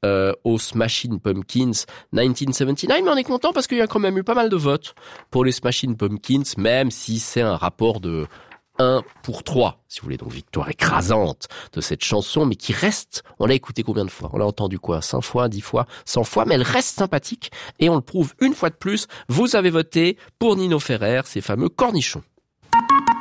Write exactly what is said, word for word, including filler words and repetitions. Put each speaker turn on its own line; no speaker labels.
euh, aux Smashing Pumpkins dix-neuf soixante-dix-neuf, mais on est content parce qu'il y a quand même eu pas mal de votes pour les Smashing Pumpkins, même si c'est un rapport de un pour trois, si vous voulez. Donc victoire écrasante de cette chanson, mais qui reste, on l'a écouté combien de fois? On l'a entendu quoi? cinq fois, dix fois, cent fois, mais elle reste sympathique et on le prouve une fois de plus. Vous avez voté pour Nino Ferrer, ces fameux cornichons.